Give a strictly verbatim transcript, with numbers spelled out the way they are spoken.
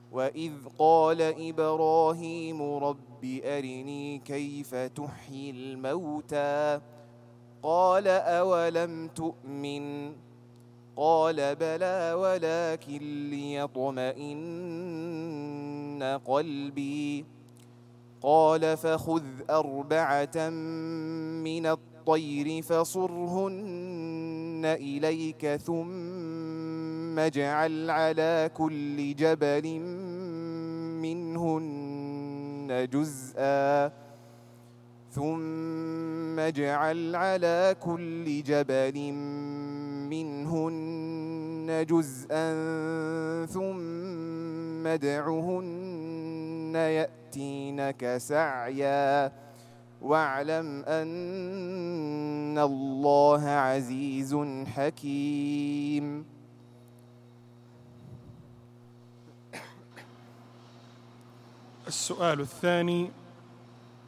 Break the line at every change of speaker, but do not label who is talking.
وإذ قال إبراهيم رب أرني كيف تحيي الموتى قال أولم تؤمن قال بلى ولكن ليطمئن قلبي قال فخذ أربعة من الطير فصرهن إليك ثم اجعل على كل جبل منهن جزءا ثم اجعل على كل جبل منهن جزءا ثم ادعهن يأتينك سعيا واعلم أن الله عزيز حكيم.
السؤال الثاني: